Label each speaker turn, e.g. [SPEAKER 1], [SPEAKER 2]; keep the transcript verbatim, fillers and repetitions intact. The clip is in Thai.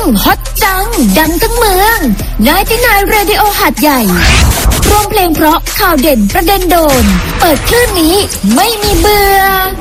[SPEAKER 1] ฮอตจังดังทั้งเมืองนายที่นายเรดิโอหาดใหญ่รวมเพลงเพราะข่าวเด่นประเด็นโดนเปิดคลื่นนี้ไม่มีเบื่อ